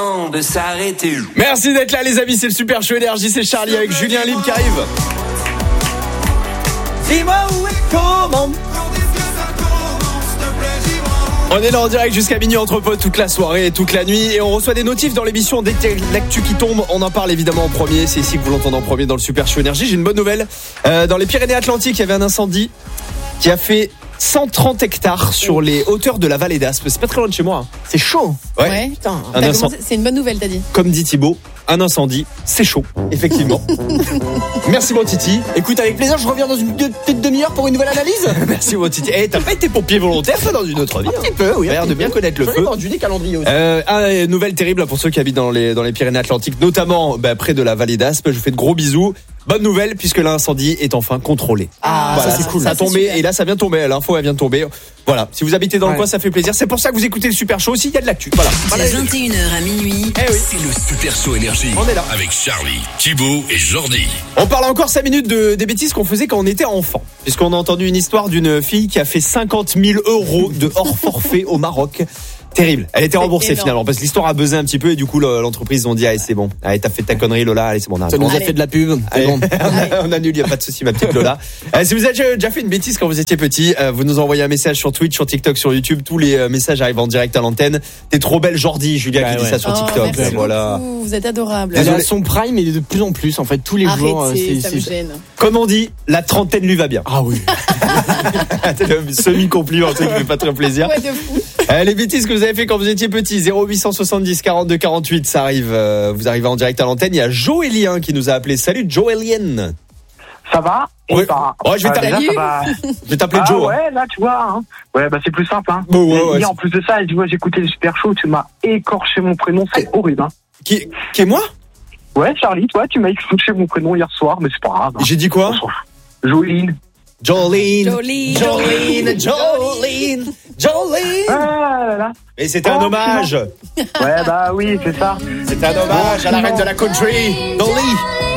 De s'arrêter. Merci d'être là les amis, c'est le Super Show Énergie, c'est Charlie avec Julien Libre qui arrive. Dis-moi où est comment. On est là en direct jusqu'à minuit entre potes toute la soirée et toute la nuit et on reçoit des notifs dans l'émission. Dès que l'actu qui tombe, on en parle évidemment en premier. C'est ici que vous l'entendez en premier dans le Super Show Énergie. J'ai une bonne nouvelle. Dans les Pyrénées-Atlantiques, il y avait un incendie qui a fait 130 hectares sur les hauteurs de la vallée d'Aspe. C'est pas très loin de chez moi. C'est chaud. Ouais. Putain. C'est une bonne nouvelle, t'as dit. Comme dit Thibaut, un incendie, c'est chaud, effectivement. Merci mon Titi. Écoute, avec plaisir, je reviens dans une petite demi-heure pour une nouvelle analyse. Merci mon Titi. T'as pas été pompier volontaire toi dans une autre vie? Un petit peu, oui. T'as l'air de bien connaître le feu. J'en ai vendu des calendriers aussi. Nouvelle terrible pour ceux qui habitent dans les Pyrénées-Atlantiques, notamment près de la vallée d'Aspe. Je vous fais de gros bisous. Bonne nouvelle puisque l'incendie est enfin contrôlé. Voilà, ça c'est cool. Ça a tombé et là ça vient de tomber. L'info elle vient de tomber. Voilà. Si vous habitez dans le coin, ça fait plaisir. C'est pour ça que vous écoutez le Super Show aussi. Il y a de l'actu. Voilà. De 21h à minuit. Eh oui. C'est le Super Show Énergie. On est là. Avec Charlie, Thibaut et Jordi. On parle encore 5 minutes des bêtises qu'on faisait quand on était enfant. Puisqu'on a entendu une histoire d'une fille qui a fait 50 000 € de hors forfait au Maroc. Terrible. Elle était remboursée finalement parce que l'histoire a buzzé un petit peu et du coup l'entreprise ont dit allez c'est bon. Allez t'as fait ta connerie Lola, allez c'est bon. Ça nous a fait de la pub. Allez, bon. on annule, y a pas de souci ma petite Lola. Si vous avez déjà fait une bêtise quand vous étiez petit, vous nous envoyez un message sur Twitch, sur TikTok, sur YouTube. Tous les messages arrivent en direct à l'antenne. T'es trop belle Jordi, Julia qui dit ça sur TikTok. Merci Voilà. beaucoup, vous êtes adorables. Elle a son prime et de plus en plus en fait tous les jours. Ça me gêne. Comme on dit, la trentaine lui va bien. Ah oui. Semi-compliment, un truc qui fait pas très plaisir. Ouais, de fou. Les bêtises que vous avez fait quand vous étiez petit, 0870 42 48, ça arrive, vous arrivez en direct à l'antenne. Il y a Joélien qui nous a appelé. Salut Joélien. Ça va? Oui. Je vais t'appeler. Je vais t'appeler Joe. Ouais, là, tu vois. Hein. Ouais, c'est plus simple. Hein. Ouais, en plus de ça, tu vois, j'écoutais le Super Show, tu m'as écorché mon prénom, c'est horrible. Hein. Qui est moi? Ouais, Charlie, toi, tu m'as écorché mon prénom hier soir, mais c'est pas grave. Hein. J'ai dit quoi? Joline. Jolene. Ah là là. Et c'était un hommage. Ouais, oui, c'est ça. C'était un hommage à la reine de la country, Dolly.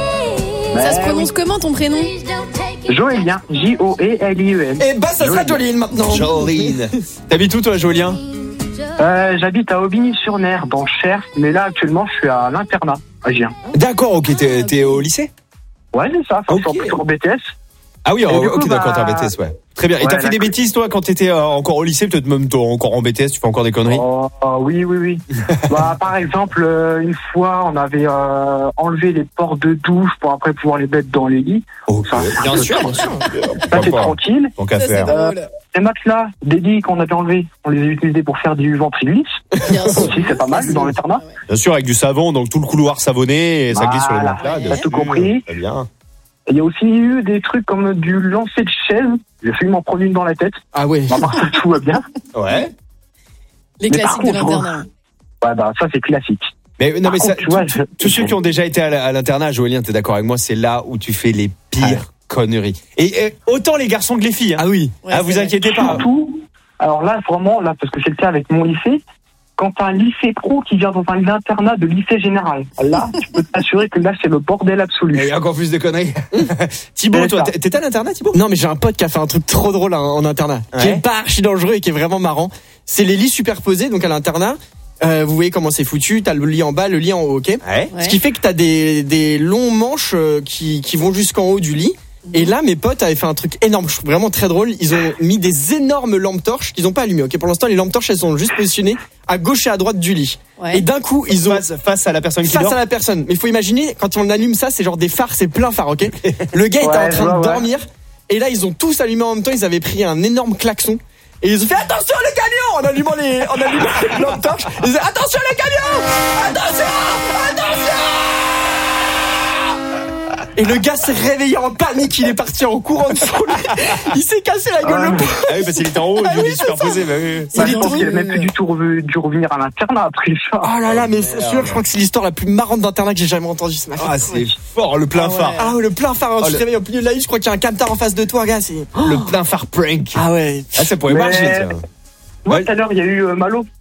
Ça se prononce comment ton prénom? Joélien, Joelien. Et ça sera Jolene maintenant. Jolene. T'habites où toi, Joélien? J'habite à Aubigny-sur-Ner, dans Cher, mais là actuellement je suis à l'internat, à Gien. D'accord, ok, t'es au lycée? Ouais, c'est ça, je suis en BTS. Ah oui, ok, coup, d'accord, t'es en BTS, ouais. Très bien. Et t'as fait des bêtises, toi, quand t'étais encore au lycée, peut-être même encore en BTS, tu fais encore des conneries? Oui. Par exemple, une fois, on avait enlevé les portes de douche pour après pouvoir les mettre dans les lits. Okay. Bien sûr. Ça, c'est tranquille. Donc à faire. Les matelas, des lits qu'on avait enlevés, on les a utilisés pour faire du ventriglisse. Aussi, c'est pas mal, dans l'internat. Bien sûr, avec du savon, donc tout le couloir savonné, et ça glisse sur les matelas. T'as tout compris. Très bien. Il y a aussi eu des trucs comme du lancer de chaise. J'ai failli m'en prendre une dans la tête. Ah ouais. À part ça, tout va bien. Ouais. Les classiques de l'internat. Ouais, ça c'est classique. Mais non, mais ça, contre, tous ceux qui ont déjà été à l'internat, Joélien, t'es d'accord avec moi, c'est là où tu fais les pires conneries. Et autant les garçons que les filles. Hein. Ah oui. Ouais, vous inquiétez pas. Surtout, alors là, vraiment, parce que c'est le cas avec mon lycée, quand t'as un lycée pro qui vient dans un internat de lycée général, là, tu peux t'assurer que là, c'est le bordel absolu. Il y a encore plus de conneries. Thibaut, toi, t'étais à l'internat, Thibaut? Non, mais j'ai un pote qui a fait un truc trop drôle en internat, qui est pas archi dangereux et qui est vraiment marrant. C'est les lits superposés, donc à l'internat. Vous voyez comment c'est foutu, t'as le lit en bas, le lit en haut, ok? Ouais. Ce qui fait que t'as des longs manches qui vont jusqu'en haut du lit. Et là, mes potes avaient fait un truc énorme, je trouve vraiment très drôle. Ils ont mis des énormes lampes torches qu'ils ont pas allumées. Ok, pour l'instant, les lampes torches, elles sont juste positionnées à gauche et à droite du lit. Ouais. Et d'un coup, ils ont face à la personne qui dort. face à la personne. Mais il faut imaginer, quand on allume ça, c'est genre des phares, c'est plein phare, ok? Le gars était en train de dormir. Et là, ils ont tous allumé en même temps. Ils avaient pris un énorme klaxon. Et ils ont fait attention les camions en allumant les lampes torches. Ils disaient attention les camions, attention. Et le gars s'est réveillé en panique, il est parti en courant de son lit. Il s'est cassé la gueule le pauvre. Ah oui, parce qu'il était en haut, il est superposé. Je pense qu'il a même plus du tout dû revenir à l'internat après ça. Oh là là, mais c'est sûr, je crois que c'est l'histoire la plus marrante d'internat que j'ai jamais entendue. Ah, c'est fort, le plein phare. Ah ouais, le plein phare, tu te réveilles au milieu de la nuit, je crois qu'il y a un camtar en face de toi, gars, c'est... Le plein phare prank. Ah ouais. Ah, ça pourrait marcher, tiens. Ouais, tout à l'heure, il y a eu Malo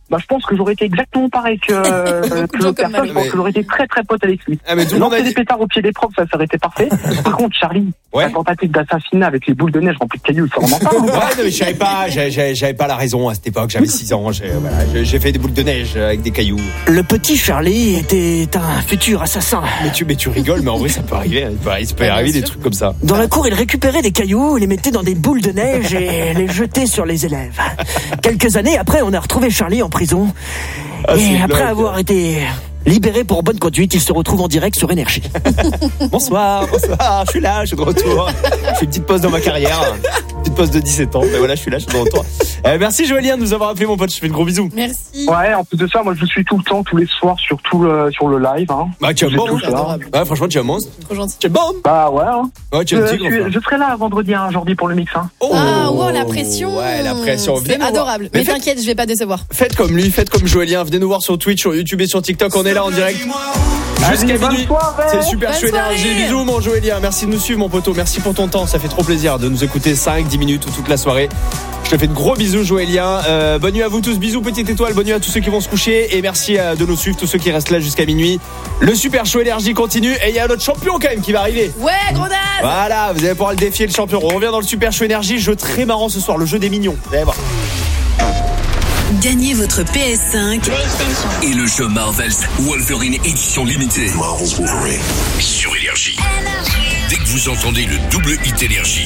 bah, je pense que j'aurais été exactement pareil que l'autre personne. Je pense que j'aurais été très très pote avec lui. Ah, mais tout le monde a Lancer dit... des pétards au pied des profs, ça aurait été parfait. Par contre, Charlie, Ouais. la tentative d'assassinat avec les boules de neige remplies de cailloux, ça remonte pas. Ouais, non, mais j'avais pas la raison à cette époque. J'avais 6 ans. J'ai fait des boules de neige avec des cailloux. Le petit Charlie était un futur assassin. Mais tu rigoles, mais en vrai, ça peut arriver. Il peut arriver des trucs comme ça. Dans la cour, il récupérait des cailloux, les mettait dans des boules de neige et les jetait sur les élèves. Quelques années après, on a retrouvé Charlie en prison. Ah, Et c'est après blague. avoir été libéré pour bonne conduite, il se retrouve en direct sur Énergie. Bonsoir, je suis là, je suis de retour. Je fais une petite pause dans ma carrière. Petite pause de 17 ans. Mais voilà, je suis là, je suis de retour. Merci Joëlien de nous avoir appelé, mon pote. Je te fais de gros bisous. Merci. Ouais, en plus de ça, moi, je suis tout le temps, tous les soirs, sur le live. Hein. Bah, tu es bon. C'est adorable. Ouais, franchement, tu es un monstre. Trop gentil. Tu es bon. Bah ouais. Hein. Ouais, tu es un tigre. Enfin. Je serai là vendredi, hein, Jordi, pour le mix. Hein. Oh. Ah, wow, la pression. Ouais, la pression. Venez C'est nous voir. adorable. Mais Mais t'inquiète, je vais pas décevoir. Faites comme lui, faites comme Joëlien. Venez nous voir sur Twitch, sur YouTube et sur TikTok. On est là en direct. Jusqu'à Allez, bonne minuit. soirée. C'est le Super Bonne Show Énergie. soirée. Bisous, mon Joëlien. Merci de nous suivre, mon poteau. Merci pour ton temps. Ça fait trop plaisir de nous écouter 5-10 minutes ou toute la soirée. Je te fais de gros bisous, Joëlien. Bonne nuit à vous tous. Bisous, petite étoile. Bonne nuit à tous ceux qui vont se coucher. Et merci de nous suivre, tous ceux qui restent là jusqu'à minuit. Le Super Show Énergie continue. Et il y a notre champion quand même qui va arriver. Ouais, gros naze. Voilà, vous allez pouvoir le défier, le champion. On revient dans le Super Show Énergie. Jeu très marrant ce soir, le jeu des mignons. Vous allez voir. Gagnez votre PS5 et le jeu Marvel's Wolverine édition limitée. Sur Énergie. Dès que vous entendez le double hit Énergie,